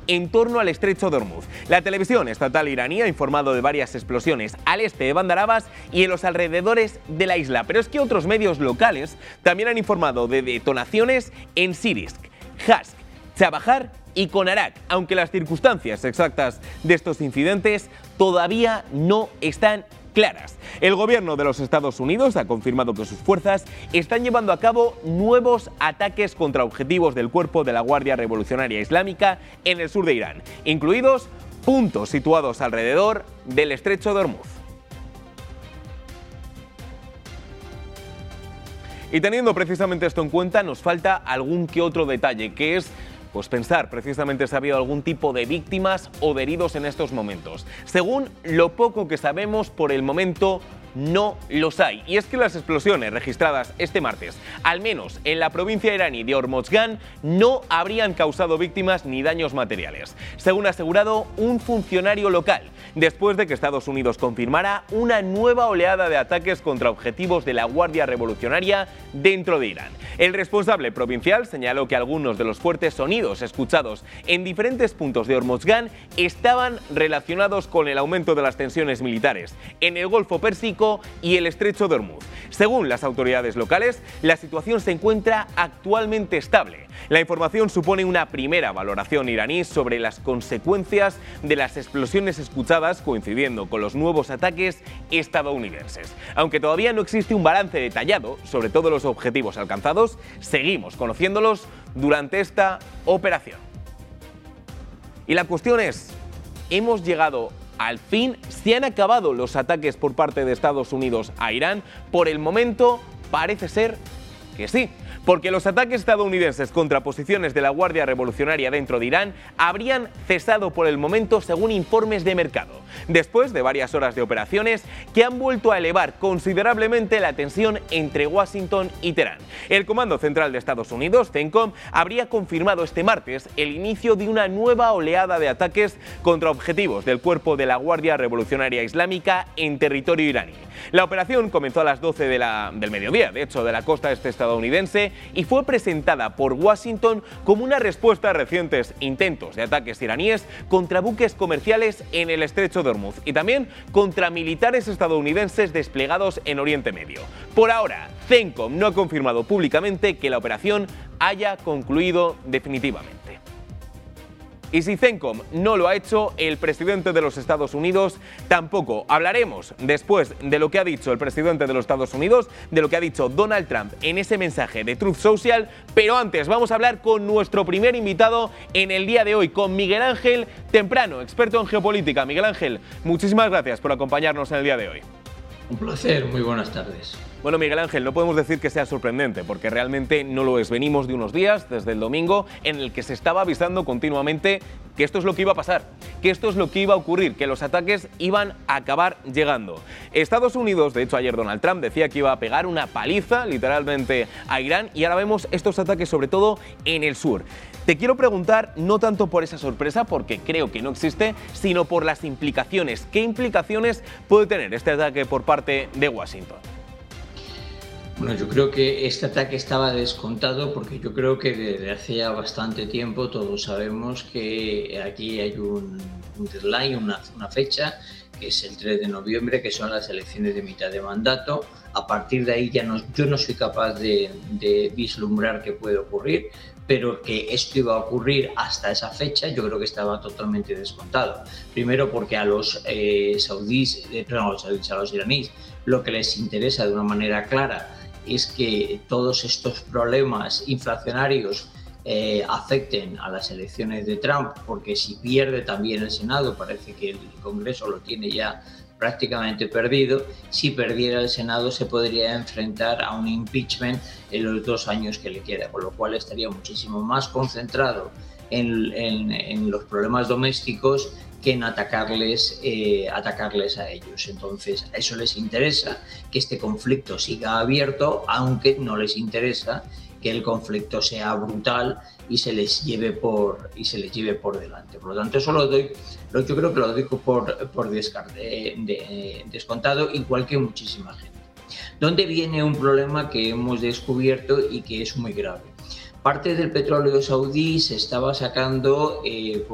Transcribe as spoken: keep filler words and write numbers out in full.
en torno al estrecho de Hormuz. La televisión estatal iraní ha informado de varias explosiones al este de Bandar Abbas y en los alrededores de la isla, pero es que otros medios locales también han informado de detonaciones en Sirisk, Hask, Chabahar y Konarak, aunque las circunstancias exactas de estos incidentes todavía no están claras. El gobierno de los Estados Unidos ha confirmado que sus fuerzas están llevando a cabo nuevos ataques contra objetivos del cuerpo de la Guardia Revolucionaria Islámica en el sur de Irán, incluidos puntos situados alrededor del estrecho de Hormuz. Y teniendo precisamente esto en cuenta, nos falta algún que otro detalle, que es pues pensar precisamente si ha habido algún tipo de víctimas o de heridos en estos momentos. Según lo poco que sabemos, por el momento no los hay. Y es que las explosiones registradas este martes, al menos en la provincia iraní de Hormozgan, no habrían causado víctimas ni daños materiales, según ha asegurado un funcionario local, después de que Estados Unidos confirmara una nueva oleada de ataques contra objetivos de la Guardia Revolucionaria dentro de Irán. El responsable provincial señaló que algunos de los fuertes sonidos escuchados en diferentes puntos de Hormozgan estaban relacionados con el aumento de las tensiones militares en el Golfo Pérsico y el estrecho de Hormuz. Según las autoridades locales, la situación se encuentra actualmente estable. La información supone una primera valoración iraní sobre las consecuencias de las explosiones escuchadas, coincidiendo con los nuevos ataques estadounidenses. Aunque todavía no existe un balance detallado sobre todos los objetivos alcanzados, seguimos conociéndolos durante esta operación. Y la cuestión es, ¿hemos llegado al fin? ¿Se han acabado los ataques por parte de Estados Unidos a Irán? Por el momento parece ser que sí, porque los ataques estadounidenses contra posiciones de la Guardia Revolucionaria dentro de Irán habrían cesado por el momento, según informes de mercado, después de varias horas de operaciones que han vuelto a elevar considerablemente la tensión entre Washington y Teherán. El Comando Central de Estados Unidos, CENTCOM, habría confirmado este martes el inicio de una nueva oleada de ataques contra objetivos del cuerpo de la Guardia Revolucionaria Islámica en territorio iraní. La operación comenzó a las doce de la, del mediodía, de hecho, de la costa este estadounidense, y fue presentada por Washington como una respuesta a recientes intentos de ataques iraníes contra buques comerciales en el estrecho de Hormuz y también contra militares estadounidenses desplegados en Oriente Medio. Por ahora, CENTCOM no ha confirmado públicamente que la operación haya concluido definitivamente. Y si CENTCOM no lo ha hecho, el presidente de los Estados Unidos tampoco. Hablaremos después de lo que ha dicho el presidente de los Estados Unidos, de lo que ha dicho Donald Trump en ese mensaje de Truth Social, pero antes vamos a hablar con nuestro primer invitado en el día de hoy, con Miguel Ángel Temprano, experto en geopolítica. Miguel Ángel, muchísimas gracias por acompañarnos en el día de hoy. Un placer, muy buenas tardes. Bueno, Miguel Ángel, no podemos decir que sea sorprendente, porque realmente no lo es. Venimos de unos días, desde el domingo, en el que se estaba avisando continuamente que esto es lo que iba a pasar, que esto es lo que iba a ocurrir, que los ataques iban a acabar llegando. Estados Unidos, de hecho ayer Donald Trump decía que iba a pegar una paliza, literalmente, a Irán, y ahora vemos estos ataques sobre todo en el sur. Te quiero preguntar, no tanto por esa sorpresa, porque creo que no existe, sino por las implicaciones. ¿Qué implicaciones puede tener este ataque por parte de Washington? Bueno, yo creo que este ataque estaba descontado porque yo creo que desde hace ya bastante tiempo todos sabemos que aquí hay un, un deadline, una, una fecha, que es el tres de noviembre, que son las elecciones de mitad de mandato. A partir de ahí ya no, yo no soy capaz de, de vislumbrar qué puede ocurrir, pero que esto iba a ocurrir hasta esa fecha yo creo que estaba totalmente descontado. Primero porque a los eh, saudíes, eh, perdón, a los saudíes, a los iraníes, lo que les interesa de una manera clara es que todos estos problemas inflacionarios eh, afecten a las elecciones de Trump, porque si pierde también el Senado, parece que el Congreso lo tiene ya prácticamente perdido. Si perdiera el Senado se podría enfrentar a un impeachment en los dos años que le queda, con lo cual estaría muchísimo más concentrado en, en, en los problemas domésticos que en atacarles, eh, atacarles a ellos. Entonces, a eso les interesa que este conflicto siga abierto, aunque no les interesa que el conflicto sea brutal y se les lleve por, y se les lleve por delante. Por lo tanto, eso lo doy, lo, yo creo que lo doy por, por descarte, de, de, descontado, igual que muchísima gente. ¿Dónde viene un problema que hemos descubierto y que es muy grave? Parte del petróleo saudí se estaba sacando eh,